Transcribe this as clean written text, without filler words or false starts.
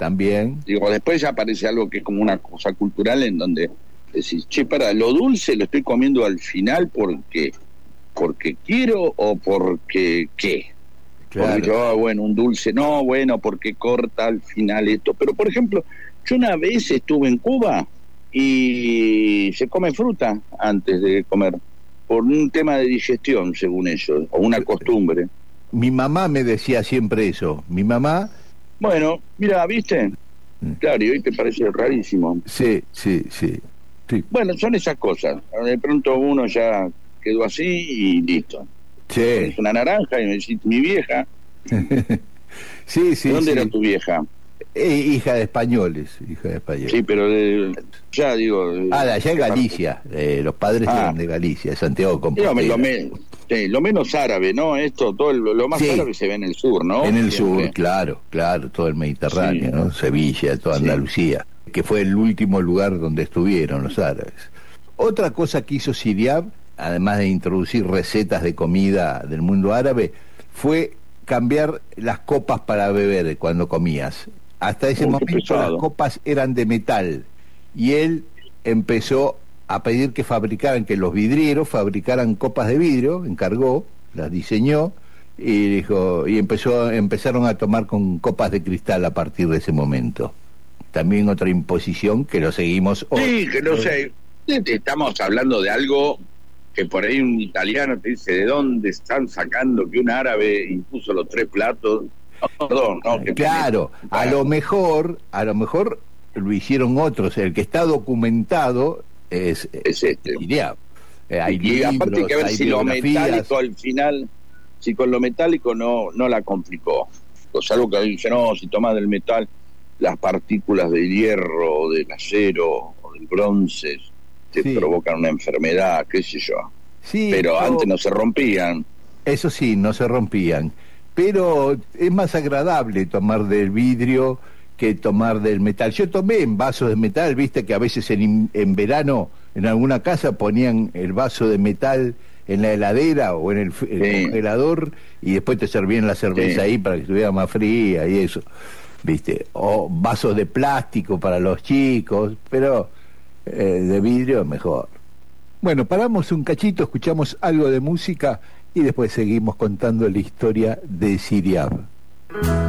también. Digo, después ya aparece algo que es como una cosa cultural en donde decís, che, para, lo dulce lo estoy comiendo al final porque quiero o porque qué. Porque Claro. yo, bueno, un dulce, no, bueno, porque corta al final esto. Pero, por ejemplo, yo una vez estuve en Cuba y se come fruta antes de comer, por un tema de digestión, según ellos, o una costumbre. Mi mamá me decía siempre eso. Mi mamá, Bueno, mira, ¿viste? Claro, y hoy te parece rarísimo. sí, sí, sí, sí, Bueno, son esas cosas. De pronto uno ya quedó así y listo. sí, Pones una naranja y me decís, mi vieja, sí, ¿de sí, dónde era sí. tu vieja? Hija de españoles, hija de españoles. Sí, pero ya digo, Ah, de allá en ¿qué parte? Galicia, los padres Ah, eran de Galicia, de Santiago de digo, Compostela. sí, lo menos árabe, ¿no? Esto, todo lo más Sí, árabe se ve en el sur, ¿no? en el sur, Siempre. claro, claro, todo el Mediterráneo, Sí, ¿no? Sevilla, toda sí. Andalucía, que fue el último lugar donde estuvieron los árabes. Otra cosa que hizo Siriab, además de introducir recetas de comida del mundo árabe, fue cambiar las copas para beber cuando comías. Hasta ese Qué momento las pesado. copas eran de metal y él empezó a pedir que fabricaran, que los vidrieros fabricaran copas de vidrio, encargó, las diseñó y dijo, y empezaron a tomar con copas de cristal a partir de ese momento. También otra imposición que lo seguimos hoy. Sí, que no sé, estamos hablando de algo que por ahí un italiano te dice, ¿de dónde están sacando que un árabe impuso los tres platos? No, perdón, no, que Claro, carajo. a lo mejor lo hicieron otros. El que está documentado Es este. Iriab. Hay Y aparte hay que libros, ver hay si lo biografías. metálico al final, si con lo metálico no la complicó. O sea, algo que dice, no, si tomás del metal, las partículas del hierro, o del acero, o del bronce, te Sí, provocan una enfermedad, qué sé yo. sí, Pero antes pero no se rompían. eso sí, no se rompían. Pero es más agradable tomar del vidrio que tomar del metal. Yo tomé en vasos de metal, viste que a veces en verano en alguna casa ponían el vaso de metal en la heladera o en el Sí, congelador y después te servían la cerveza sí. ahí para que estuviera más fría y eso, viste. O vasos de plástico para los chicos, pero de vidrio es mejor. Bueno, paramos un cachito, escuchamos algo de música y después seguimos contando la historia de Siriab.